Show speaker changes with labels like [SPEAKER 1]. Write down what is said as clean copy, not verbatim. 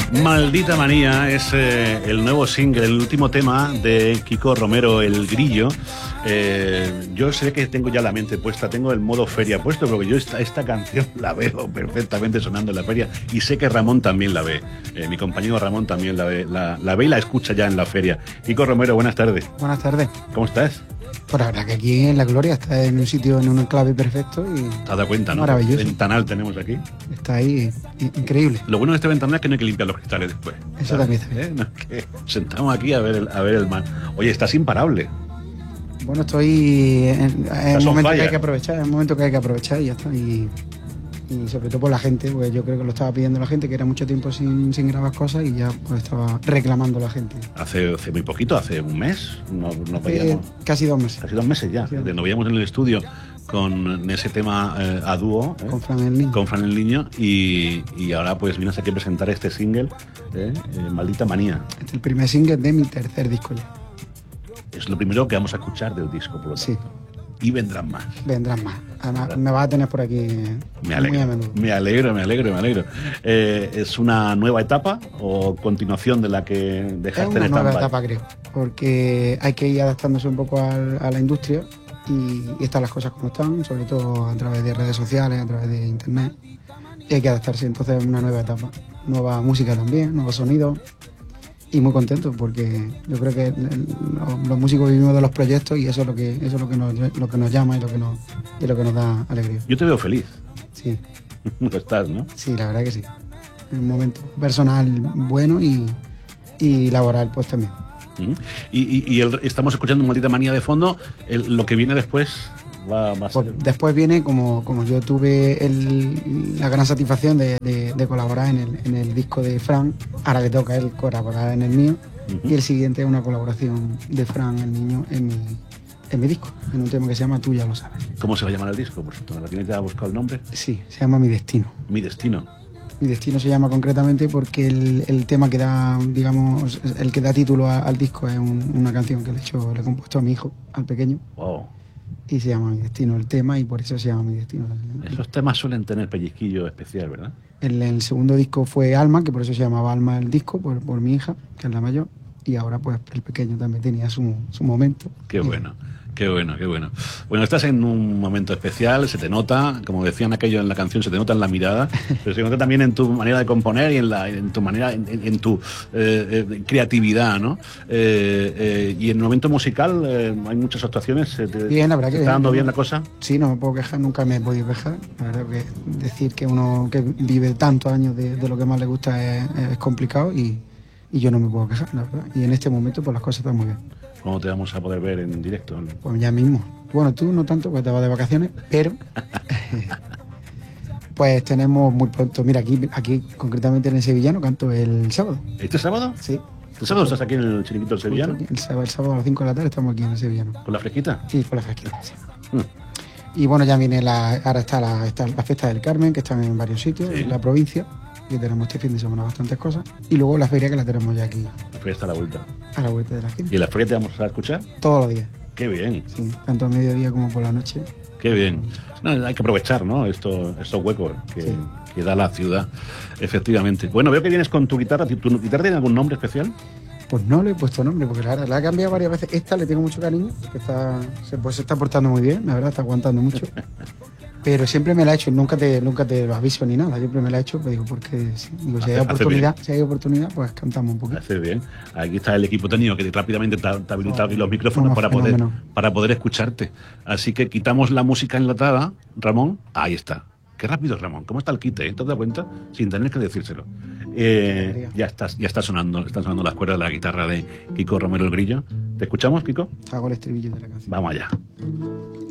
[SPEAKER 1] Maldita manía es el nuevo single, el último tema de Kiko Romero, El Grillo. Yo sé que tengo ya la mente puesta, tengo el modo feria puesto, porque yo esta canción la veo perfectamente sonando en la feria y sé que Ramón también la ve. Mi compañero Ramón también la ve, la ve y la escucha ya en la feria. Kiko Romero, buenas tardes.
[SPEAKER 2] Buenas tardes.
[SPEAKER 1] ¿Cómo estás?
[SPEAKER 2] Pues la verdad que aquí en La Gloria está en un sitio, en un enclave perfecto y...
[SPEAKER 1] ¿Te has dado cuenta, no?
[SPEAKER 2] Maravilloso.
[SPEAKER 1] Ventanal tenemos aquí.
[SPEAKER 2] Está ahí, increíble.
[SPEAKER 1] Lo bueno de este ventanal es que no hay que limpiar los cristales después.
[SPEAKER 2] Eso también está bien.
[SPEAKER 1] No, es que sentamos aquí a ver el mar. Oye, estás imparable.
[SPEAKER 2] Bueno, estoy en un momento que hay que aprovechar, en un momento que hay que aprovechar y ya está. Y sobre todo por la gente, porque yo creo que lo estaba pidiendo la gente, que era mucho tiempo sin grabar cosas y ya pues estaba reclamando la gente.
[SPEAKER 1] Hace muy poquito, hace un mes, no veíamos.
[SPEAKER 2] Casi 2 meses.
[SPEAKER 1] Casi 2 meses ya. Nos veíamos en el estudio con ese tema a dúo.
[SPEAKER 2] Con Fran el Niño.
[SPEAKER 1] Con Fran el Niño y ahora pues vienes aquí a presentar este single, Maldita Manía.
[SPEAKER 2] Este es el primer single de mi tercer disco ya.
[SPEAKER 1] Es lo primero que vamos a escuchar del disco, por lo tanto.
[SPEAKER 2] Sí.
[SPEAKER 1] Y vendrán más.
[SPEAKER 2] Vendrán más. Además, me vas a tener por aquí
[SPEAKER 1] muy a menudo. Me alegro. ¿Es una nueva etapa o continuación de la que dejaste en stand-by?
[SPEAKER 2] Es una nueva etapa, creo. Porque hay que ir adaptándose un poco a la industria y están las cosas como están, sobre todo a través de redes sociales, a través de internet. Y hay que adaptarse. Entonces, una nueva etapa. Nueva música también, nuevos sonidos. Y muy contento porque yo creo que los músicos vivimos de los proyectos y eso es lo que nos llama y lo que nos da alegría.
[SPEAKER 1] Yo te veo feliz.
[SPEAKER 2] Sí.
[SPEAKER 1] Lo estás, ¿no?
[SPEAKER 2] Sí, la verdad que sí. Un momento personal bueno y laboral pues también.
[SPEAKER 1] Estamos escuchando Maldita Manía de fondo. Lo que viene después va a ser...
[SPEAKER 2] Después viene, como yo tuve la gran satisfacción de colaborar en el disco de Fran, ahora le toca a él colaborar en el mío, y el siguiente es una colaboración de Fran el Niño en mi disco, en un tema que se llama Tú ya lo sabes.
[SPEAKER 1] ¿Cómo se va a llamar el disco? Por cierto, ¿la tienes ya buscado el nombre?
[SPEAKER 2] Sí, se llama Mi Destino.
[SPEAKER 1] Mi Destino.
[SPEAKER 2] Mi Destino se llama concretamente porque el tema que da, digamos, el que da título al disco es una canción que le he compuesto a mi hijo, al pequeño.
[SPEAKER 1] Wow.
[SPEAKER 2] Y se llama Mi Destino el tema y por eso se llama Mi Destino.
[SPEAKER 1] Esos temas suelen tener pellizquillo especial, ¿verdad?
[SPEAKER 2] El segundo disco fue Alma, que por eso se llamaba Alma el disco, por mi hija, que es la mayor. Y ahora pues el pequeño también tenía su momento.
[SPEAKER 1] Qué bueno. Bueno, estás en un momento especial, se te nota, como decían aquello en la canción, se te nota en la mirada, pero se nota también en tu manera de componer y en tu manera, en tu creatividad, ¿no? Y en el momento musical hay muchas actuaciones.
[SPEAKER 2] Bien, la verdad que
[SPEAKER 1] ¿está dando bien la cosa?
[SPEAKER 2] Sí, no me puedo quejar, nunca me he podido quejar. La verdad que decir que uno que vive tantos años de lo que más le gusta es complicado y yo no me puedo quejar, la verdad. Y en este momento pues las cosas están muy bien.
[SPEAKER 1] ¿Cómo te vamos a poder ver en directo?
[SPEAKER 2] Pues ya mismo. Bueno, tú no tanto, porque te vas de vacaciones, pero pues tenemos muy pronto. Mira, aquí concretamente en el Sevillano canto el sábado.
[SPEAKER 1] ¿Este sábado?
[SPEAKER 2] Sí.
[SPEAKER 1] ¿El sábado estás aquí en el chiringuito del Sevillano?
[SPEAKER 2] El sábado a las 5 de la tarde estamos aquí en el Sevillano.
[SPEAKER 1] ¿Con la fresquita?
[SPEAKER 2] Sí, con la fresquita, sí. Y bueno, ya viene ahora está la fiesta del Carmen, que están en varios sitios, en la provincia. Que tenemos este fin de semana bastantes cosas. Y luego la feria, que la tenemos ya aquí.
[SPEAKER 1] La feria está a la vuelta.
[SPEAKER 2] A la vuelta de la esquina.
[SPEAKER 1] ¿Y en la feria te vamos a escuchar?
[SPEAKER 2] Todos los días.
[SPEAKER 1] Qué bien.
[SPEAKER 2] Sí, tanto a mediodía como por la noche.
[SPEAKER 1] Qué bien. No, hay que aprovechar, ¿no? Estos huecos que da la ciudad, efectivamente. Bueno, veo que vienes con tu guitarra. ¿Tu guitarra tiene algún nombre especial? Pues
[SPEAKER 2] no le he puesto nombre, porque la he cambiado varias veces. Esta le tengo mucho cariño, que se está portando muy bien, la verdad, está aguantando mucho. Pero siempre me la he hecho, nunca te lo aviso ni nada, siempre me la he hecho, pues digo, porque si hay oportunidad, pues cantamos un poquito.
[SPEAKER 1] Hace bien. Aquí está el equipo técnico que rápidamente te ha habilitado los micrófonos para poder escucharte. Así que quitamos la música enlatada, Ramón. Ahí está. Qué rápido, Ramón. ¿Cómo está el quite? ¿Te has dado cuenta? Sin tener que decírselo. Ya está sonando las cuerdas de la guitarra de Kiko Romero, El Grillo. ¿Te escuchamos, Kiko?
[SPEAKER 2] Hago el estribillo de la canción.
[SPEAKER 1] Vamos allá.